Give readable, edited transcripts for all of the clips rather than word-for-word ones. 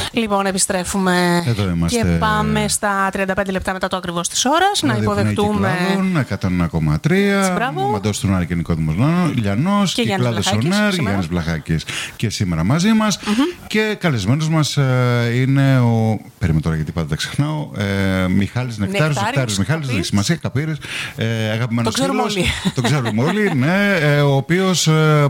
Λοιπόν, επιστρέφουμε και πάμε στα 35 λεπτά μετά το ακριβώς της ώρας. Να υποδεχτούμε. 101,3. Μαντός του Νάρη και Νικόδημος Λιανός. Και Κυκλάδος Σονάρ, Γιάννης Βλαχάκης. Και σήμερα μαζί μας. Και καλεσμένος μας είναι ο. Περίμενε τώρα γιατί πάντα τα ξεχνάω. Μιχάλης Νεκτάριος. Μιχάλης, δεν έχει σημασία. Καπύρης. Αγαπημένος φίλος. Το ξέρουμε όλοι. Ναι, ο οποίος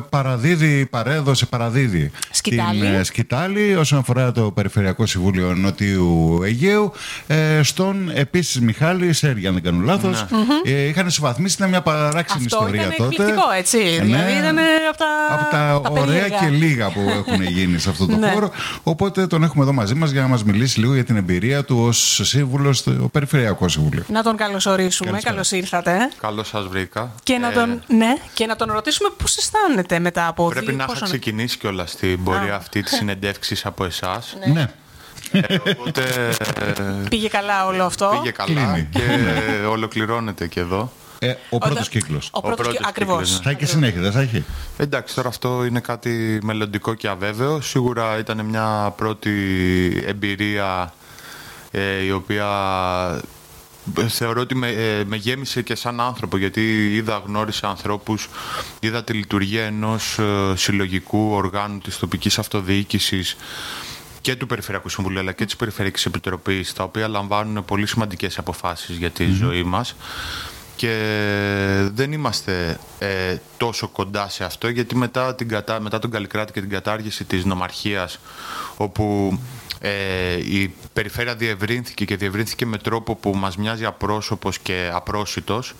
παραδίδει την σκητάλη όσον αφορά το Περιφερειακό Συμβούλιο Νοτιού Αιγαίου στον επίσης Μιχάλη Σέργη, αν δεν κάνω λάθος. Είχαν συμβαθμίσει, ήταν μια παράξενη ιστορία τότε. Αυτό ήταν εκπληκτικό, έτσι. Δηλαδή ήταν από τα ωραία και λίγα που έχουν γίνει σε αυτό το χώρο. Οπότε τον έχουμε εδώ μαζί μας για να μας μιλήσει λίγο για την εμπειρία του ως σύμβουλος στο Περιφερειακό Συμβούλιο. Να τον καλωσορίσουμε. Καλώς ήρθατε. Καλώς σας βρήκα. Και να τον ρωτήσουμε πώς αισθάνεται μετά από Πρέπει να είχα ξεκινήσει κιόλας την πορεία αυτή της συνεντεύξης από εσάς. Ναι. Οπότε πήγε καλά όλο αυτό. Πήγε καλά και ολοκληρώνεται και εδώ. Ο πρώτος κύκλος. Ακριβώς. Θα έχει και συνέχεια, δεν θα έχει. Εντάξει, τώρα αυτό είναι κάτι μελλοντικό και αβέβαιο. Σίγουρα ήταν μια πρώτη εμπειρία η οποία θεωρώ ότι με γέμισε και σαν άνθρωπο, γιατί γνώρισα ανθρώπους, είδα τη λειτουργία ενός συλλογικού οργάνου της τοπικής αυτοδιοίκησης και του Περιφερειακού Συμβουλίου αλλά και της Περιφερειακής Επιτροπής, τα οποία λαμβάνουν πολύ σημαντικές αποφάσεις για τη ζωή μας. Και δεν είμαστε τόσο κοντά σε αυτό, γιατί μετά τον Καλλικράτη και την κατάργηση της νομαρχίας, όπου η περιφέρεια διευρύνθηκε με τρόπο που μας μοιάζει απρόσωπος και απρόσιτος,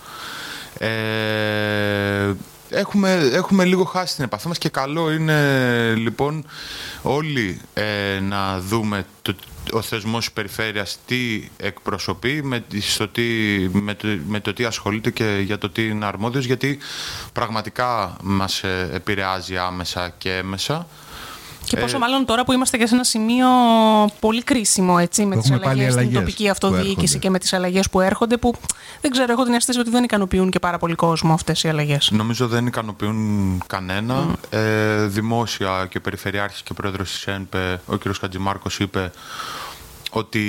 έχουμε λίγο χάσει την επαφή μας και καλό είναι λοιπόν όλοι να δούμε ο θεσμός της περιφέρειας τι εκπροσωπεί, με το τι ασχολείται και για το τι είναι αρμόδιος, γιατί πραγματικά μας επηρεάζει άμεσα και έμεσα. Και πόσο μάλλον τώρα που είμαστε και σε ένα σημείο πολύ κρίσιμο, έτσι, με τις αλλαγές στην τοπική αυτοδιοίκηση και με τις αλλαγές που έρχονται, που δεν ξέρω, έχω την αίσθηση ότι δεν ικανοποιούν και πάρα πολύ κόσμο αυτές οι αλλαγές. Νομίζω δεν ικανοποιούν κανένα. Δημόσια και ο Περιφερειάρχης και ο Πρόεδρος της ΕΝΠΕ, ο κ. Χατζημάρκος, είπε ότι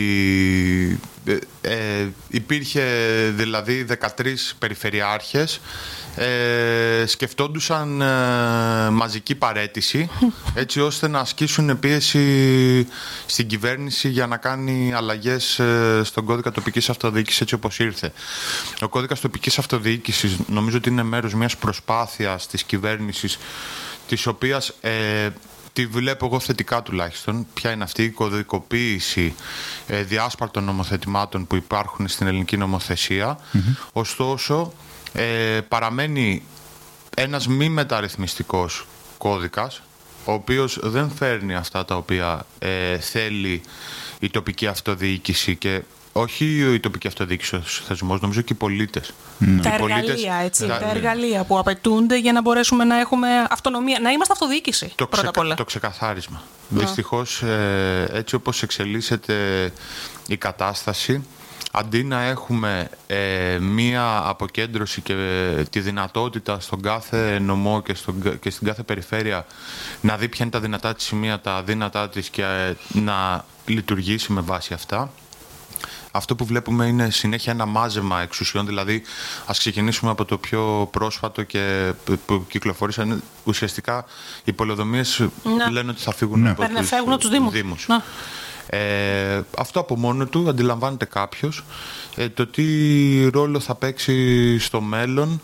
υπήρχε δηλαδή 13 περιφερειάρχες σκεφτόντουσαν μαζική παραίτηση έτσι ώστε να ασκήσουν πίεση στην κυβέρνηση για να κάνει αλλαγές στον κώδικα τοπικής αυτοδιοίκησης έτσι όπως ήρθε. Ο κώδικας τοπικής αυτοδιοίκησης νομίζω ότι είναι μέρος μιας προσπάθειας της κυβέρνησης, της οποίας τη βλέπω εγώ θετικά τουλάχιστον. Ποια είναι αυτή η κωδικοποίηση διάσπαρτων νομοθετημάτων που υπάρχουν στην ελληνική νομοθεσία. Ωστόσο, παραμένει ένας μη μεταρρυθμιστικός κώδικας, ο οποίος δεν φέρνει αυτά τα οποία θέλει η τοπική αυτοδιοίκηση και όχι η τοπική αυτοδιοίκηση ως θεσμός, νομίζω και οι πολίτες. Τα εργαλεία που απαιτούνται για να μπορέσουμε να έχουμε αυτονομία, να είμαστε αυτοδιοίκηση πρώτα απ' όλα. Το ξεκαθάρισμα. Δυστυχώς, έτσι όπως εξελίσσεται η κατάσταση, αντί να έχουμε μία αποκέντρωση και τη δυνατότητα στον κάθε νομό και στην κάθε περιφέρεια να δει ποια είναι τα δυνατά της σημεία, τα αδύνατά της και να λειτουργήσει με βάση αυτά, αυτό που βλέπουμε είναι συνέχεια ένα μάζεμα εξουσιών. Δηλαδή, ας ξεκινήσουμε από το πιο πρόσφατο και που κυκλοφορήσαν. Ουσιαστικά, οι πολεοδομίες λένε ότι θα φύγουν από τους Δήμους. Αυτό από μόνο του αντιλαμβάνεται κάποιος το τι ρόλο θα παίξει στο μέλλον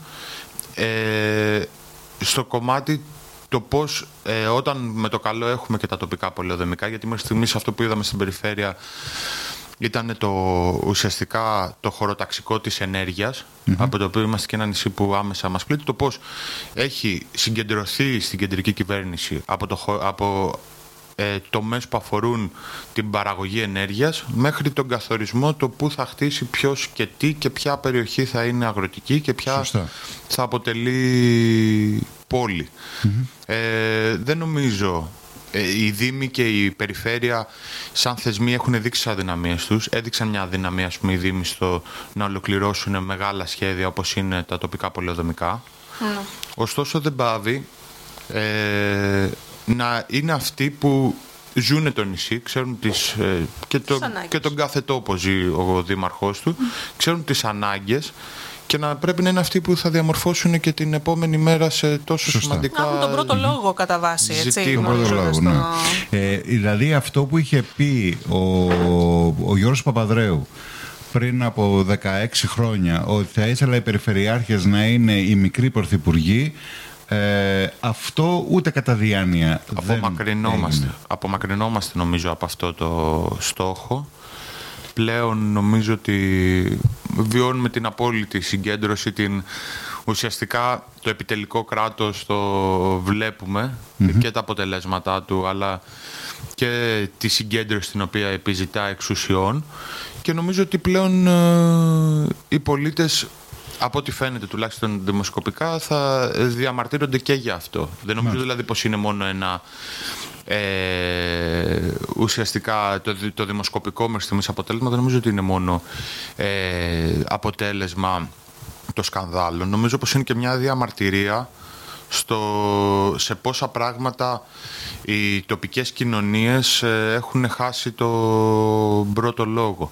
στο κομμάτι το πώς όταν με το καλό έχουμε και τα τοπικά πολεοδομικά, γιατί μέχρι στιγμής αυτό που είδαμε στην περιφέρεια ήταν ουσιαστικά το χωροταξικό της ενέργειας, από το οποίο είμαστε και ένα νησί που άμεσα μας πλήττει, το πώς έχει συγκεντρωθεί στην κεντρική κυβέρνηση από τομές που αφορούν την παραγωγή ενέργειας μέχρι τον καθορισμό το πού θα χτίσει ποιος και τι και ποια περιοχή θα είναι αγροτική και ποια θα αποτελεί πόλη. Δεν νομίζω οι Δήμοι και η Περιφέρεια σαν θεσμοί έχουν δείξει τις αδυναμίες τους. Έδειξαν μια αδυναμία, ας πούμε, οι Δήμοι στο να ολοκληρώσουν μεγάλα σχέδια όπως είναι τα τοπικά πολεοδομικά. Ωστόσο δεν πάβει να είναι αυτοί που ζουνε το νησί, ξέρουν και τον κάθε τόπο ζει ο δήμαρχός του, ξέρουν τις ανάγκες και να πρέπει να είναι αυτοί που θα διαμορφώσουν και την επόμενη μέρα σε τόσο σημαντικά. Να έχουν τον πρώτο λόγο κατά βάση, έτσι. Τον πρώτο λόγο, ναι. Δηλαδή αυτό που είχε πει ο Γιώργος Παπαδρέου πριν από 16 χρόνια, ότι θα ήθελα οι περιφερειάρχες να είναι οι μικροί πρωθυπουργοί, αυτό ούτε κατά διάνοια απομακρυνόμαστε νομίζω από αυτό το στόχο. Πλέον νομίζω ότι βιώνουμε την απόλυτη συγκέντρωση, ουσιαστικά το επιτελικό κράτος το βλέπουμε και τα αποτελέσματά του, αλλά και τη συγκέντρωση την οποία επιζητά εξουσιών, και νομίζω ότι πλέον οι πολίτες, από ό,τι φαίνεται τουλάχιστον δημοσκοπικά, θα διαμαρτύρονται και για αυτό. Δεν νομίζω δηλαδή πως είναι μόνο ένα ουσιαστικά το δημοσκοπικό μέχρι στιγμής αποτέλεσμα, δεν νομίζω ότι είναι μόνο αποτέλεσμα των σκανδάλων. Νομίζω πως είναι και μια διαμαρτυρία σε πόσα πράγματα οι τοπικές κοινωνίες έχουν χάσει το πρώτο λόγο.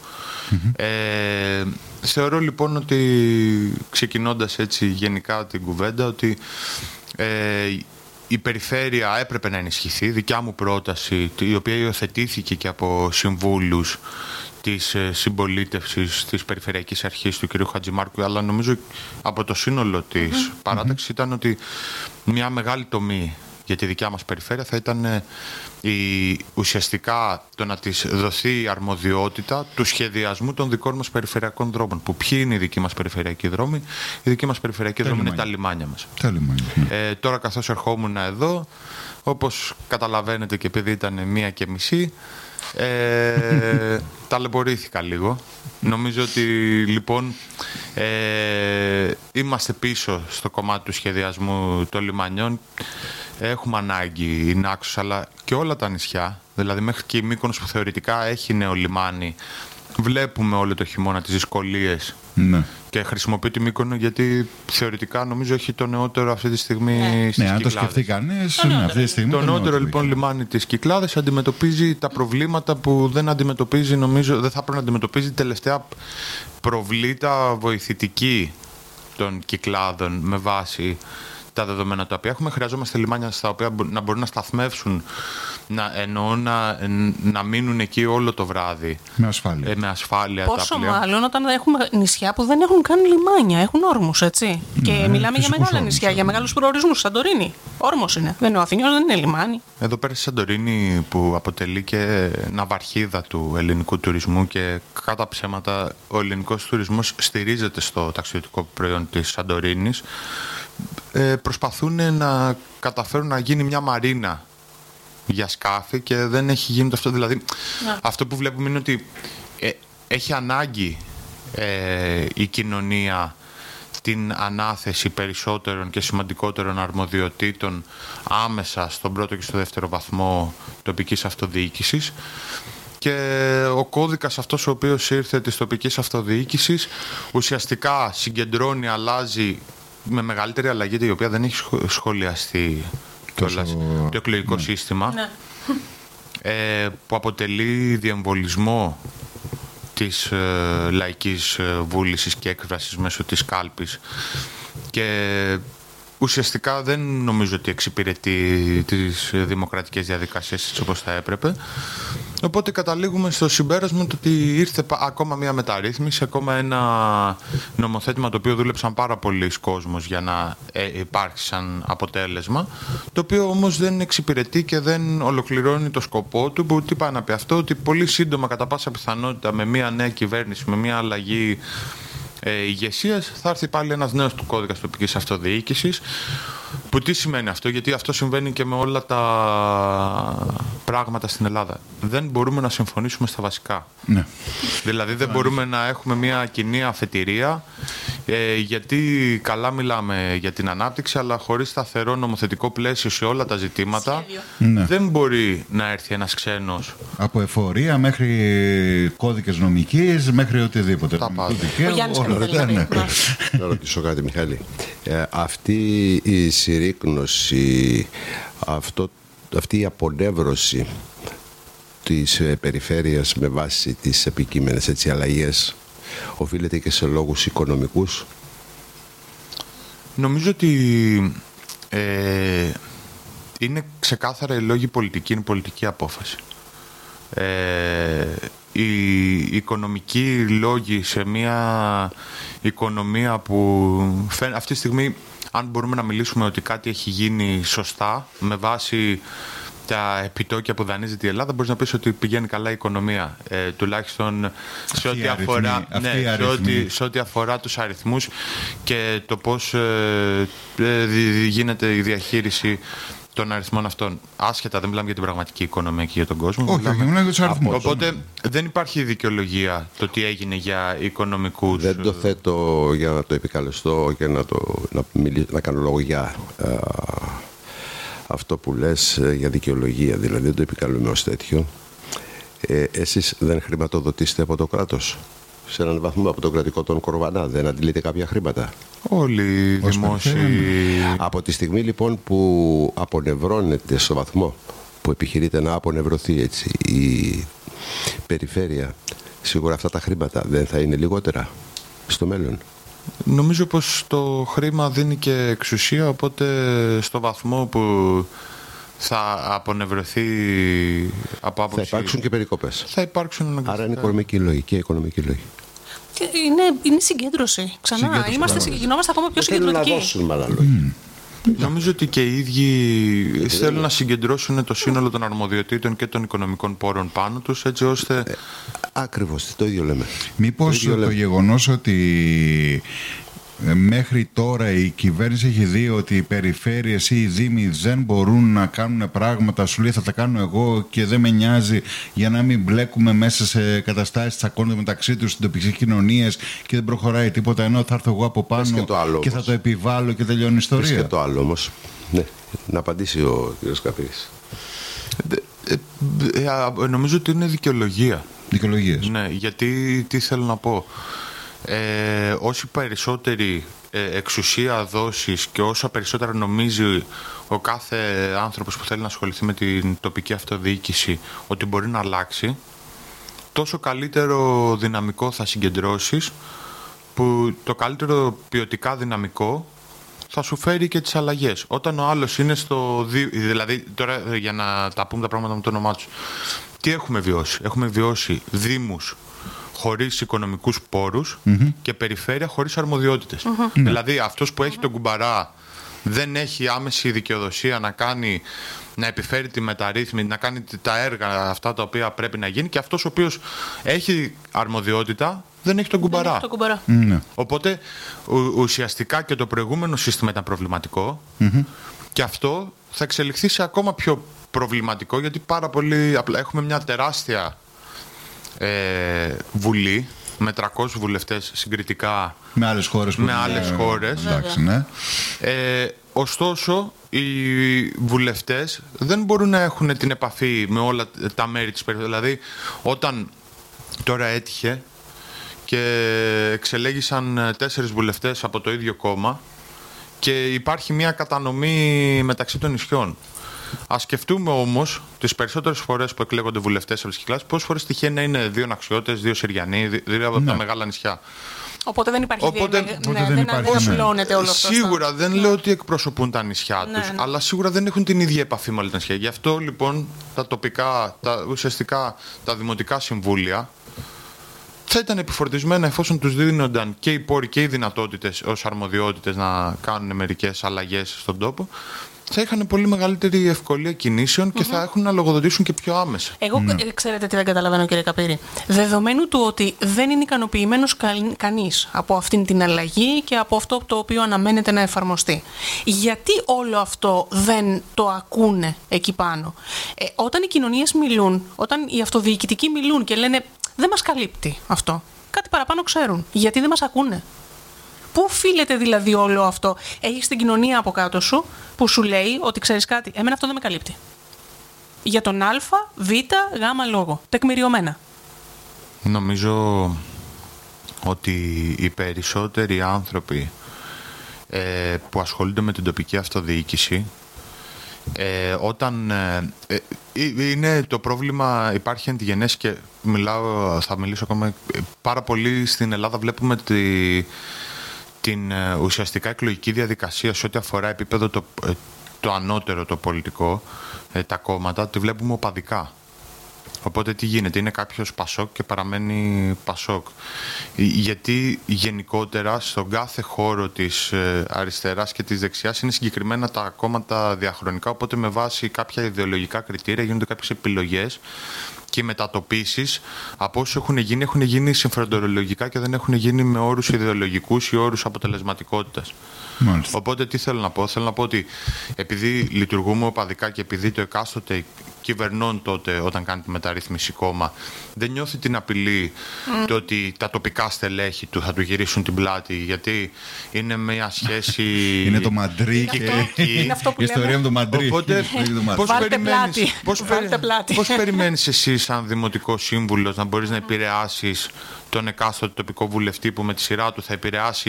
Θεωρώ λοιπόν ότι, ξεκινώντας έτσι γενικά την κουβέντα, ότι η περιφέρεια έπρεπε να ενισχυθεί. Δικιά μου πρόταση, η οποία υιοθετήθηκε και από συμβούλους της συμπολίτευσης της Περιφερειακής Αρχής του κ. Χατζημάρκου, αλλά νομίζω από το σύνολο της παράταξης, ήταν ότι μια μεγάλη τομή για τη δικιά μας περιφέρεια θα ήταν ουσιαστικά το να της δοθεί η αρμοδιότητα του σχεδιασμού των δικών μας περιφερειακών δρόμων. Που ποιοι είναι οι δικοί μας περιφερειακοί δρόμοι? Οι δικοί μας περιφερειακοί δρόμοι είναι τα λιμάνια μας. Τώρα καθώς ερχόμουν εδώ, όπως καταλαβαίνετε και επειδή ήταν 1:30, ταλαιπωρήθηκα λίγο. Νομίζω ότι λοιπόν είμαστε πίσω στο κομμάτι του σχεδιασμού των λιμανιών. Έχουμε ανάγκη η Νάξος, αλλά και όλα τα νησιά, δηλαδή μέχρι και η Μύκονος που θεωρητικά έχει νέο λιμάνι, βλέπουμε όλο το χειμώνα τις δυσκολίες και χρησιμοποιεί τη Μύκονο γιατί θεωρητικά νομίζω έχει το νεότερο αυτή τη στιγμή στις Κυκλάδες. Αν το σκεφτεί κανείς, αυτή τη στιγμή το νεότερο λοιπόν λιμάνι της Κυκλάδες αντιμετωπίζει τα προβλήματα που δεν αντιμετωπίζει, νομίζω δεν θα πρέπει να αντιμετωπίζει τελευταία προβλήτα βοηθητική των Κυκλάδων με βάση τα δεδομένα τα οποία έχουμε. Χρειαζόμαστε λιμάνια στα οποία να μπορούν να σταθμεύσουν, να μείνουν εκεί όλο το βράδυ. Με ασφάλεια. Πόσο μάλλον όταν έχουμε νησιά που δεν έχουν καν λιμάνια, έχουν όρμους, έτσι. Και μιλάμε για μεγάλα νησιά, για μεγάλους προορισμούς. Σαντορίνη, όρμος είναι. Δεν είναι ο Αθηνιός, δεν είναι λιμάνι. Εδώ πέρα στη Σαντορίνη, που αποτελεί και ναυαρχίδα του ελληνικού τουρισμού, και κατά ψέματα ο ελληνικός τουρισμός στηρίζεται στο ταξιδιωτικό προϊόν της Σαντορίνης, προσπαθούν να καταφέρουν να γίνει μια μαρίνα για σκάφη και δεν έχει γίνει αυτό. Δηλαδή, αυτό που βλέπουμε είναι ότι έχει ανάγκη η κοινωνία την ανάθεση περισσότερων και σημαντικότερων αρμοδιοτήτων άμεσα στον πρώτο και στο δεύτερο βαθμό τοπικής αυτοδιοίκησης. Και ο κώδικας αυτός ο οποίος ήρθε της τοπικής αυτοδιοίκησης ουσιαστικά συγκεντρώνει, αλλάζει με μεγαλύτερη αλλαγή, η οποία δεν έχει σχολιαστεί το εκλογικό σύστημα, που αποτελεί διεμβολισμό της λαϊκής βούλησης και έκφρασης μέσω της κάλπης, και ουσιαστικά δεν νομίζω ότι εξυπηρετεί τις δημοκρατικές διαδικασίες έτσι όπως θα έπρεπε. Οπότε καταλήγουμε στο συμπέρασμα ότι ήρθε ακόμα μια μεταρρύθμιση, ακόμα ένα νομοθέτημα το οποίο δούλεψαν πάρα πολλοί κόσμος για να υπάρξει σαν αποτέλεσμα, το οποίο όμως δεν εξυπηρετεί και δεν ολοκληρώνει το σκοπό του, που τι πάει να πει αυτό? Ότι πολύ σύντομα, κατά πάσα πιθανότητα, με μια νέα κυβέρνηση, με μια αλλαγή ηγεσίας, θα έρθει πάλι ένας νέος του κώδικας τοπικής αυτοδιοίκησης. Που τι σημαίνει αυτό? Γιατί αυτό συμβαίνει και με όλα τα πράγματα στην Ελλάδα. Δεν μπορούμε να συμφωνήσουμε στα βασικά. Ναι. Δηλαδή δεν μπορούμε να έχουμε μια κοινή αφετηρία, γιατί καλά μιλάμε για την ανάπτυξη, αλλά χωρίς σταθερό νομοθετικό πλαίσιο σε όλα τα ζητήματα, δεν μπορεί να έρθει ένας ξένος. Από εφορία μέχρι κώδικες νομικής, μέχρι οτιδήποτε. Τα πάντα. Να ρωτήσω κάτι, Μιχάλη. Αυτή η συρρίκνωση, αυτή η απονεύρωση της περιφέρειας με βάση τις επικείμενες αλλαγές οφείλεται και σε λόγους οικονομικούς? Νομίζω ότι είναι ξεκάθαρα οι λόγοι πολιτικοί, είναι πολιτική απόφαση. Οι οικονομικοί λόγοι σε μια οικονομία που αυτή τη στιγμή, αν μπορούμε να μιλήσουμε ότι κάτι έχει γίνει σωστά με βάση τα επιτόκια που δανείζεται η Ελλάδα, μπορείς να πεις ότι πηγαίνει καλά η οικονομία, τουλάχιστον σε ό,τι αφορά τους αριθμούς και το πώς γίνεται η διαχείριση των αριθμών αυτών. Άσχετα, δεν μιλάμε για την πραγματική οικονομία και για τον κόσμο. Όχι, μιλάμε για τους αριθμούς. Οπότε δεν υπάρχει δικαιολογία το τι έγινε για οικονομικούς. Δεν το θέτω για να το επικαλεστώ και να κάνω λόγο για αυτό που λες για δικαιολογία. Δηλαδή δεν το επικαλούμε ως τέτοιο. Εσείς δεν χρηματοδοτήσετε από το κράτος? Σε έναν βαθμό από τον κρατικό τον Κορβανά δεν αντιλείτε κάποια χρήματα? Όλοι οι δημόσιοι. Από τη στιγμή λοιπόν που απονευρώνεται στο βαθμό που επιχειρείται να απονευρωθεί έτσι η περιφέρεια, σίγουρα αυτά τα χρήματα δεν θα είναι λιγότερα στο μέλλον? Νομίζω πως το χρήμα δίνει και εξουσία, οπότε στο βαθμό που θα απονευρωθεί από άποψη... Θα υπάρξουν και περικοπές. Θα υπάρξουν αναγκαστικά. Άρα είναι οικονομική λόγη και οικονομική λόγη. Είναι συγκέντρωση. Ξανά, γινόμαστε ακόμα πιο συγκεντρωτικοί. Να δώσουν αναλογία. Νομίζω ότι και οι ίδιοι θέλουν να συγκεντρώσουν το σύνολο των αρμοδιοτήτων και των οικονομικών πόρων πάνω τους, έτσι ώστε... Ακριβώς, το ίδιο λέμε. Μήπως το γεγονός ότι μέχρι τώρα η κυβέρνηση έχει δει ότι οι περιφέρειες ή οι δήμοι δεν μπορούν να κάνουν πράγματα, σου λέει θα τα κάνω εγώ και δεν με νοιάζει, για να μην μπλέκουμε μέσα σε καταστάσεις τσακώνονται μεταξύ τους στις τοπικές κοινωνίες και δεν προχωράει τίποτα, ενώ θα έρθω εγώ από πάνω και θα το επιβάλλω και τελειώνει η ιστορία. Και το άλλο όμως, ναι, να απαντήσει ο κ. Καπήρης. Νομίζω ότι είναι δικαιολογία. Δικαιολογίες. Ναι, γιατί τι θέλω να πω. Όση περισσότερη εξουσία δώσεις και όσα περισσότερα νομίζει ο κάθε άνθρωπος που θέλει να ασχοληθεί με την τοπική αυτοδιοίκηση ότι μπορεί να αλλάξει, τόσο καλύτερο δυναμικό θα συγκεντρώσεις, που το καλύτερο ποιοτικά δυναμικό θα σου φέρει και τις αλλαγές. Όταν ο άλλος είναι δηλαδή τώρα για να τα πούμε τα πράγματα με το όνομά τους, τι έχουμε βιώσει? Έχουμε βιώσει δήμους χωρίς οικονομικούς πόρους και περιφέρεια χωρίς αρμοδιότητες. Δηλαδή αυτός που έχει τον κουμπαρά δεν έχει άμεση δικαιοδοσία να επιφέρει τη μεταρρύθμιση, να κάνει τα έργα αυτά τα οποία πρέπει να γίνει, και αυτός ο οποίος έχει αρμοδιότητα δεν έχει τον κουμπαρά. Οπότε ουσιαστικά και το προηγούμενο σύστημα ήταν προβληματικό και αυτό θα εξελιχθεί σε ακόμα πιο προβληματικό, γιατί πάρα πολύ απλά έχουμε μια τεράστια βουλή με 300 βουλευτές συγκριτικά με άλλες χώρες. Εντάξει, ναι. Ωστόσο οι βουλευτές δεν μπορούν να έχουν την επαφή με όλα τα μέρη της περιοχής. Δηλαδή όταν τώρα έτυχε και εξελέγησαν 4 βουλευτές από το ίδιο κόμμα και υπάρχει μια κατανομή μεταξύ των νησιών. Ας σκεφτούμε όμως τις περισσότερες φορές που εκλέγονται βουλευτές από τις Κυκλάδες, πόσες φορές τυχαίνει να είναι 2 Ναξιώτες, 2 Συριανοί, 2 από τα μεγάλα νησιά. Οπότε δεν υπάρχει δεν απλώνεται όλο αυτό. Σίγουρα δεν λέω ότι εκπροσωπούν τα νησιά τους, αλλά σίγουρα δεν έχουν την ίδια επαφή με όλα τα νησιά. Γι' αυτό λοιπόν τα τοπικά, ουσιαστικά τα δημοτικά συμβούλια θα ήταν επιφορτισμένα, εφόσον τους δίνονταν και οι πόροι και οι δυνατότητες ως αρμοδιότητες να κάνουν μερικές αλλαγές στον τόπο, θα είχαν πολύ μεγαλύτερη ευκολία κινήσεων και θα έχουν να λογοδοτήσουν και πιο άμεσα. Εγώ ξέρετε τι δεν καταλαβαίνω, κύριε Καπήρη. Δεδομένου του ότι δεν είναι ικανοποιημένος κανείς από αυτήν την αλλαγή και από αυτό το οποίο αναμένεται να εφαρμοστεί, γιατί όλο αυτό δεν το ακούνε εκεί πάνω? Όταν οι κοινωνίες μιλούν, όταν οι αυτοδιοικητικοί μιλούν και λένε δεν μας καλύπτει αυτό, κάτι παραπάνω ξέρουν. Γιατί δεν μας ακούνε? Πού οφείλεται δηλαδή όλο αυτό? Έχεις την κοινωνία από κάτω σου που σου λέει ότι ξέρεις κάτι, εμένα αυτό δεν με καλύπτει. Για τον Α, Β, Γ λόγο. Τεκμηριωμένα. Νομίζω ότι οι περισσότεροι άνθρωποι που ασχολούνται με την τοπική αυτοδιοίκηση Όταν είναι το πρόβλημα, υπάρχει εντυγενές και θα μιλήσω ακόμα πάρα πολύ στην Ελλάδα. Βλέπουμε την ουσιαστικά εκλογική διαδικασία σε ό,τι αφορά επίπεδο το ανώτερο, το πολιτικό, τα κόμματα, τη βλέπουμε οπαδικά. Οπότε τι γίνεται, είναι κάποιος Πασόκ και παραμένει Πασόκ. Γιατί γενικότερα στον κάθε χώρο της αριστεράς και της δεξιάς είναι συγκεκριμένα τα κόμματα διαχρονικά, οπότε με βάση κάποια ιδεολογικά κριτήρια γίνονται κάποιες επιλογές και οι μετατοπίσεις από όσους έχουν γίνει συμφεροντολογικά και δεν έχουν γίνει με όρους ιδεολογικούς ή όρους αποτελεσματικότητας. Μάλιστα. Οπότε τι θέλω να πω. Θέλω να πω ότι επειδή λειτουργούμε οπαδικά και επειδή το εκάστοτε κυβερνών τότε όταν κάνει τη μεταρρύθμιση κόμμα δεν νιώθει την απειλή το ότι τα τοπικά στελέχη του θα του γυρίσουν την πλάτη, γιατί είναι μια σχέση είναι το Μαντρί και η ιστορία με το Μαντρί. Οπότε βάλτε πλάτη. πώς περιμένεις εσύ σαν δημοτικός σύμβουλος να μπορείς να επηρεάσεις τον εκάστοτε τοπικό βουλευτή που με τη σειρά του θα επηρεάσει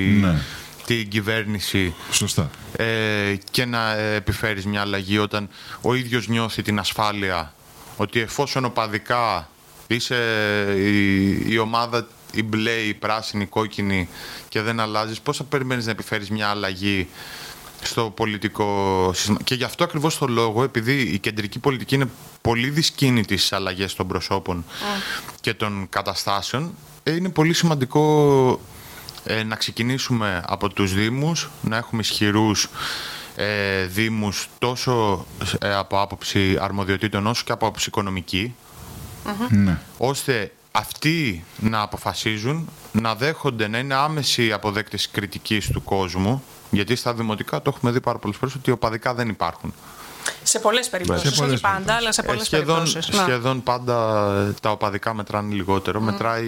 την κυβέρνηση. Σωστά. Και να επιφέρεις μια αλλαγή όταν ο ίδιος νιώθει την ασφάλεια ότι εφόσον οπαδικά είσαι η ομάδα η μπλε, η πράσινη, η κόκκινη και δεν αλλάζεις, πώς θα περιμένεις να επιφέρεις μια αλλαγή στο πολιτικό σύστημα? Και γι' αυτό ακριβώς το λόγο, επειδή η κεντρική πολιτική είναι πολύ δυσκίνητη στις αλλαγές των προσώπων και των καταστάσεων, είναι πολύ σημαντικό να ξεκινήσουμε από τους Δήμους, να έχουμε ισχυρούς Δήμους τόσο από άποψη αρμοδιοτήτων όσο και από άποψη οικονομική, ώστε αυτοί να αποφασίζουν, να δέχονται, να είναι άμεση αποδέκτες κριτικής του κόσμου, γιατί στα δημοτικά το έχουμε δει πάρα πολλές φορές ότι οπαδικά δεν υπάρχουν. Σε πολλές περιπτώσεις, όχι πάντα, αλλά σε πολλές περιπτώσεις. Σχεδόν πάντα τα οπαδικά μετράνε λιγότερο.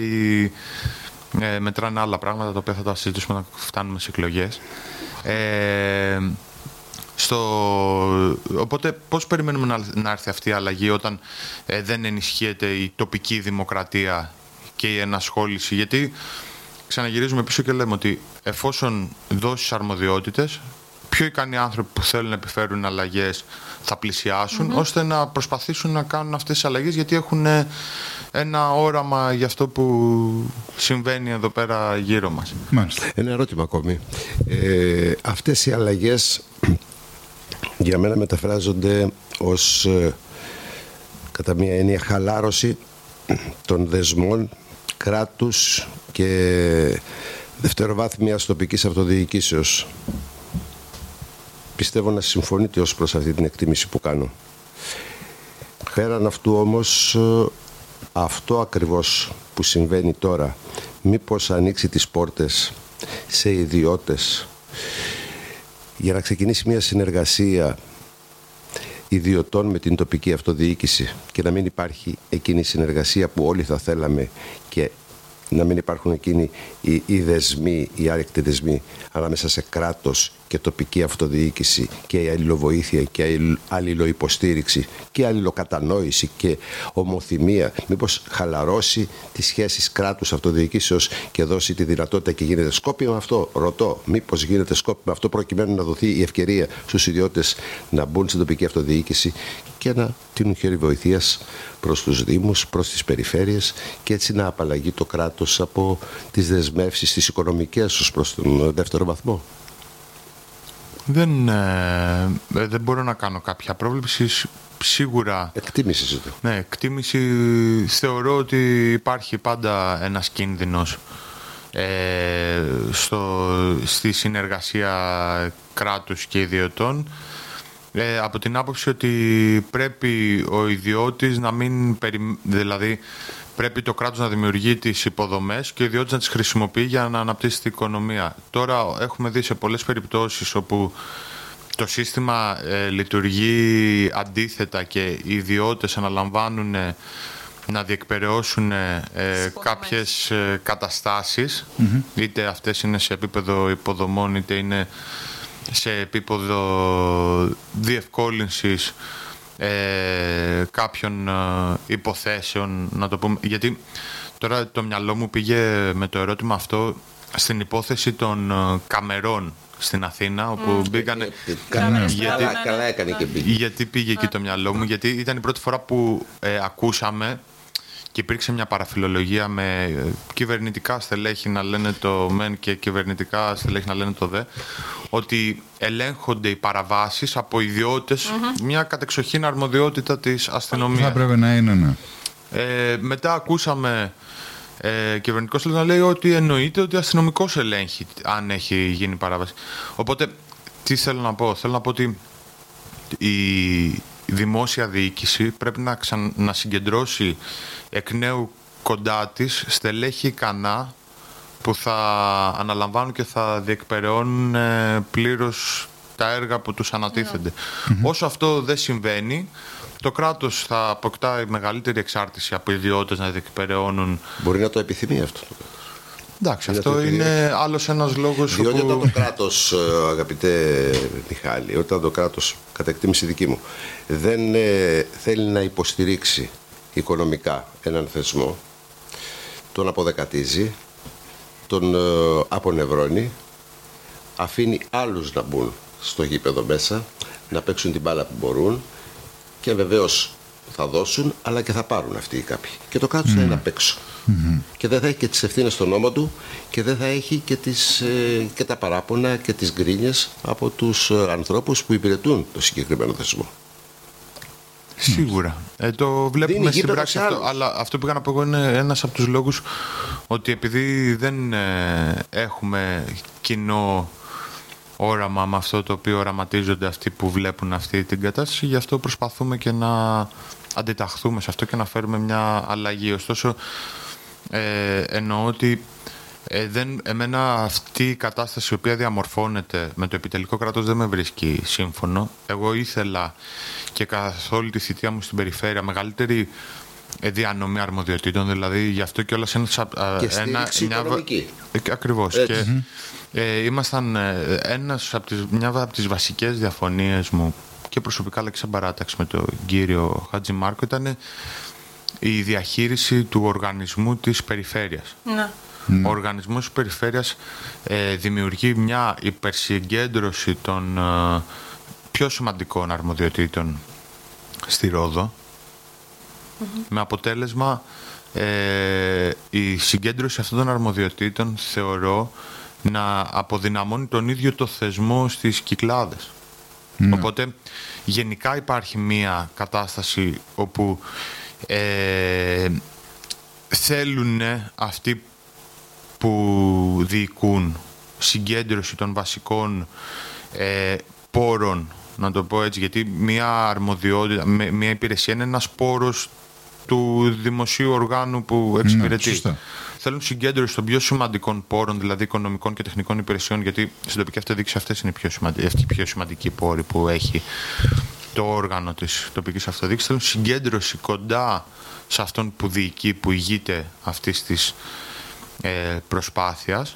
Μετράνε άλλα πράγματα τα οποία θα τα συζητήσουμε όταν φτάνουμε στις εκλογές. Οπότε πώς περιμένουμε να έρθει αυτή η αλλαγή όταν δεν ενισχύεται η τοπική δημοκρατία και η ενασχόληση? Γιατί ξαναγυρίζουμε πίσω και λέμε ότι εφόσον δώσεις αρμοδιότητες, πιο ικανοί άνθρωποι που θέλουν να επιφέρουν αλλαγές θα πλησιάσουν, ώστε να προσπαθήσουν να κάνουν αυτές τις αλλαγές, γιατί έχουν ένα όραμα για αυτό που συμβαίνει εδώ πέρα γύρω μας. Μάλιστα. Ένα ερώτημα ακόμη. Αυτές οι αλλαγές για μένα μεταφράζονται ως κατά μία έννοια χαλάρωση των δεσμών κράτους και δευτεροβάθμιας τοπικής αυτοδιοικήσεως. Πιστεύω να συμφωνείτε ως προς αυτή την εκτίμηση που κάνω. Πέραν αυτού όμως, αυτό ακριβώς που συμβαίνει τώρα, μήπως ανοίξει τις πόρτες σε ιδιώτες για να ξεκινήσει μια συνεργασία ιδιωτών με την τοπική αυτοδιοίκηση και να μην υπάρχει εκείνη η συνεργασία που όλοι θα θέλαμε και να μην υπάρχουν εκείνοι οι δεσμοί, οι άρρεκτοι δεσμοί ανάμεσα σε κράτος και τοπική αυτοδιοίκηση και η αλληλοβοήθεια και η αλληλοϊποστήριξη και η αλληλοκατανόηση και ομοθυμία. Μήπως χαλαρώσει τις σχέσεις κράτους αυτοδιοίκησεως και δώσει τη δυνατότητα και γίνεται σκόπιμο αυτό? Ρωτώ, μήπως γίνεται σκόπιμο αυτό προκειμένου να δοθεί η ευκαιρία στους ιδιώτες να μπουν στην τοπική αυτοδιοίκηση και να τίνουν χέρι βοηθείας προς τους Δήμους, προς τις περιφέρειες και έτσι να απαλλαγεί το κράτος από τις δεσμεύσεις τις οικονομικές ως προς τον δεύτερο βαθμό? Δεν μπορώ να κάνω κάποια πρόβλεψη. Σίγουρα. Εκτίμηση ζητώ. Ναι, εκτίμηση. Θεωρώ ότι υπάρχει πάντα ένας κίνδυνος στη συνεργασία κράτους και ιδιωτών. Από την άποψη ότι πρέπει ο ιδιώτης να μην δηλαδή πρέπει το κράτος να δημιουργεί τις υποδομές και ο ιδιώτης να τις χρησιμοποιεί για να αναπτύσσει την οικονομία. Τώρα έχουμε δει σε πολλές περιπτώσεις όπου το σύστημα λειτουργεί αντίθετα και οι ιδιώτες αναλαμβάνουν να διεκπεραιώσουν κάποιες καταστάσεις, είτε αυτές είναι σε επίπεδο υποδομών είτε είναι σε επίπεδο διευκόλυνσης κάποιων υποθέσεων, να το πούμε. Γιατί τώρα το μυαλό μου πήγε με το ερώτημα αυτό στην υπόθεση των καμερών στην Αθήνα, όπου μπήκανε. Καλά έκανε και μπήκε. Γιατί πήγε εκεί το μυαλό μου, γιατί ήταν η πρώτη φορά που ακούσαμε και υπήρξε μια παραφιλολογία με κυβερνητικά στελέχη να λένε το μεν και κυβερνητικά στελέχη να λένε το δε, ότι ελέγχονται οι παραβάσεις από ιδιώτες, μια κατεξοχήν αρμοδιότητα της αστυνομίας. Θα πρέπει να είναι, ναι. Μετά ακούσαμε κυβερνητικό στέλεχος να λέει ότι εννοείται ότι αστυνομικός ελέγχει αν έχει γίνει παράβαση. Οπότε, τι θέλω να πω. Θέλω να πω ότι η δημόσια διοίκηση πρέπει να συγκεντρώσει εκ νέου κοντά της στελέχη ικανά που θα αναλαμβάνουν και θα διεκπεραιώνουν πλήρως τα έργα που τους ανατίθενται. Όσο αυτό δεν συμβαίνει, το κράτος θα αποκτά μεγαλύτερη εξάρτηση από ιδιώτες να διεκπεραιώνουν. Μπορεί να το επιθυμεί αυτό. Εντάξει, αυτό είναι άλλος ένας λόγος. Διότι όταν το κράτος, αγαπητέ Μιχάλη, όταν το κράτος, κατά εκτίμηση δική μου, δεν θέλει να υποστηρίξει οικονομικά έναν θεσμό, τον αποδεκατίζει, τον απονευρώνει, αφήνει άλλους να μπουν στο γήπεδο μέσα, να παίξουν την μπάλα που μπορούν και βεβαίως θα δώσουν, αλλά και θα πάρουν αυτοί οι κάποιοι. Και το κράτος θα είναι απ' έξω. Και δεν θα έχει και τις ευθύνες στον ώμο του και δεν θα έχει και τα παράπονα και τις γκρίνιες από τους ανθρώπους που υπηρετούν το συγκεκριμένο θεσμό. Σίγουρα. Το βλέπουμε στην πράξη αυτό. Αλλά αυτό που πήγα να πω εγώ είναι ένας από τους λόγους ότι επειδή δεν έχουμε κοινό όραμα με αυτό το οποίο οραματίζονται αυτοί που βλέπουν αυτή την κατάσταση, γι' αυτό προσπαθούμε και να αντιταχθούμε σε αυτό και να φέρουμε μια αλλαγή. Ωστόσο, εννοώ ότι εμένα αυτή η κατάσταση η οποία διαμορφώνεται με το επιτελικό κράτος δεν με βρίσκει σύμφωνο. Εγώ ήθελα και καθ' όλη τη θητεία μου στην περιφέρεια μεγαλύτερη διανομή αρμοδιοτήτων, δηλαδή γι' αυτό και όλα σε οικονομική. Ακριβώς. Και ήμασταν μια από τις βασικές διαφωνίες μου και προσωπικά αλλά και σαν παράταξη με τον κύριο Χατζημάρκο ήταν η διαχείριση του οργανισμού της περιφέρειας. Ο οργανισμός της περιφέρειας δημιουργεί μια υπερσυγκέντρωση των πιο σημαντικών αρμοδιοτήτων στη Ρόδο, με αποτέλεσμα η συγκέντρωση αυτών των αρμοδιοτήτων θεωρώ να αποδυναμώνει τον ίδιο το θεσμό στις Κυκλάδες. Οπότε γενικά υπάρχει μια κατάσταση όπου θέλουν αυτοί που διοικούν συγκέντρωση των βασικών πόρων, να το πω έτσι, γιατί μια αρμοδιότητα, μια υπηρεσία είναι ένας πόρος του δημοσίου οργάνου που εξυπηρετεί. Θέλουν συγκέντρωση των πιο σημαντικών πόρων, δηλαδή οικονομικών και τεχνικών υπηρεσιών, γιατί στην τοπική αυτοδιοίκηση αυτές είναι οι πιο σημαντικοί πόροι που έχει το όργανο της τοπικής αυτοδιοίκησης. Θέλουν συγκέντρωση κοντά σε αυτόν που διοικεί, που ηγείται αυτής της προσπάθειας,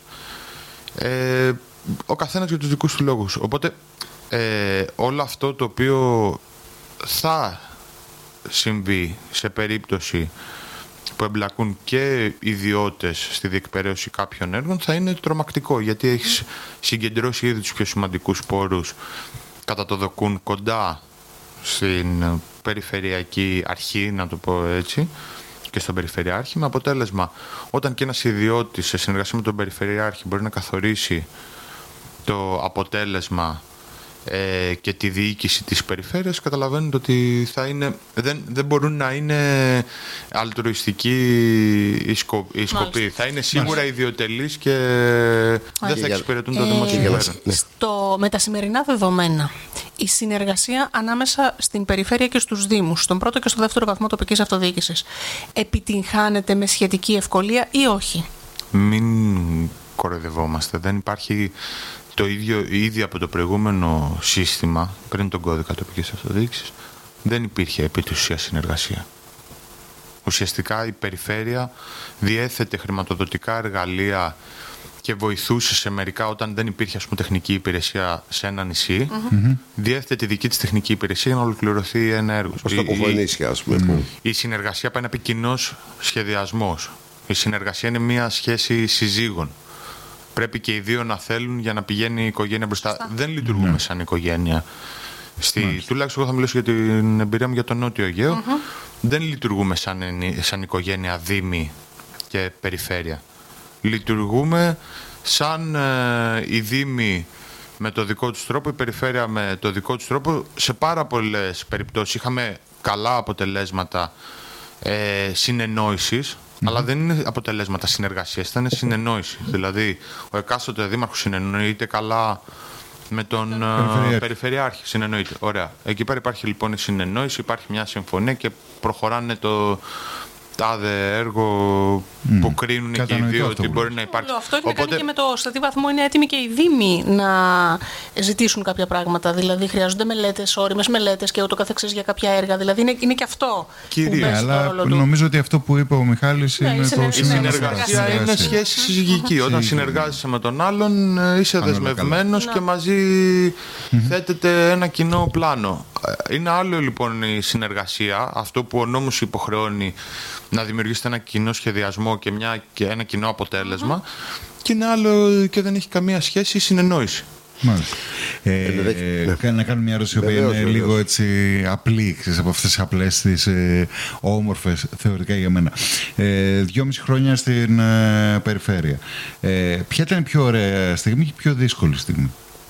ο καθένας για τους δικούς του λόγους. Οπότε όλο αυτό το οποίο θα συμβεί σε περίπτωση που εμπλακούν και ιδιώτες στη διεκπαιρέωση κάποιων έργων θα είναι τρομακτικό, γιατί έχεις συγκεντρώσει ήδη τους πιο σημαντικούς πόρους κατά το δοκούν κοντά στην περιφερειακή αρχή, να το πω έτσι, και στον περιφερειάρχη, με αποτέλεσμα όταν και ένας ιδιώτης σε συνεργασία με τον περιφερειάρχη μπορεί να καθορίσει το αποτέλεσμα και τη διοίκηση της περιφέρειας, καταλαβαίνετε ότι δεν μπορούν να είναι αλτρουιστικοί οι σκοποί. Θα είναι σίγουρα ιδιωτελείς και δεν θα εξυπηρετούν το δημόσιο συμφέρον. Με τα σημερινά δεδομένα, η συνεργασία ανάμεσα στην περιφέρεια και στους δήμους, στον πρώτο και στο δεύτερο βαθμό τοπικής αυτοδιοίκησης, επιτυγχάνεται με σχετική ευκολία ή όχι? Μην κοροϊδευόμαστε. Δεν υπάρχει το ίδιο ήδη από το προηγούμενο σύστημα, πριν τον κώδικα τοπικής αυτοδιοίκησης, δεν υπήρχε επί της ουσίας συνεργασία. Ουσιαστικά η περιφέρεια διέθετε χρηματοδοτικά εργαλεία και βοηθούσε σε μερικά όταν δεν υπήρχε, ας πούμε, τεχνική υπηρεσία σε ένα νησί, διέθετε τη δική της τεχνική υπηρεσία για να ολοκληρωθεί ένα έργο. Η συνεργασία πάει να πει κοινός σχεδιασμός. Η συνεργασία είναι μια σχέση συζύγων. πρέπει και οι δύο να θέλουν για να πηγαίνει η οικογένεια μπροστά. Δεν λειτουργούμε σαν οικογένεια. Τουλάχιστον εγώ θα μιλήσω για την εμπειρία μου για τον Νότιο Αιγαίο. Δεν λειτουργούμε σαν οικογένεια Δήμη και περιφέρεια. Λειτουργούμε σαν οι Δήμοι με το δικό τους τρόπο, η περιφέρεια με το δικό τους τρόπο. Σε πάρα πολλές περιπτώσεις είχαμε καλά αποτελέσματα συνεννόησης, αλλά δεν είναι αποτελέσματα συνεργασίας, ήταν συνεννόηση. Δηλαδή, ο εκάστοτε δήμαρχος συνεννοείται καλά με τον περιφερειάρχη. Συνεννοείται. Ωραία. Εκεί πέρα υπάρχει λοιπόν η συνεννόηση, υπάρχει μια συμφωνία και προχωράνε το τάδε έργο που κρίνουν και οι δύο ότι μπορεί να υπάρχει. Αυτό έχει να κάνει και με το σε τι βαθμό είναι έτοιμοι και οι Δήμοι να ζητήσουν κάποια πράγματα. Δηλαδή, χρειάζονται μελέτες, όριμες μελέτες και ούτω καθεξής για κάποια έργα. Δηλαδή, είναι και αυτό. Κυρία, αλλά νομίζω ότι αυτό που είπε ο Μιχάλης είναι το σημείο. Η συνεργασία είναι σχέση συζυγική. Όταν συνεργάζεσαι με τον άλλον, είσαι δεσμευμένος και μαζί θέτετε ένα κοινό πλάνο. Είναι άλλο λοιπόν η συνεργασία, αυτό που ο νόμος υποχρεώνει να δημιουργήσετε ένα κοινό σχεδιασμό και ένα κοινό αποτέλεσμα, και είναι άλλο και δεν έχει καμία σχέση η συνεννόηση. Μάλιστα. Να κάνω μια ερώτηση που είναι λίγο έτσι απλή, από αυτές τις απλές τις όμορφες θεωρητικά για μένα. 2,5 χρόνια στην περιφέρεια. Ποια ήταν η πιο ωραία στιγμή και η πιο δύσκολη στιγμή?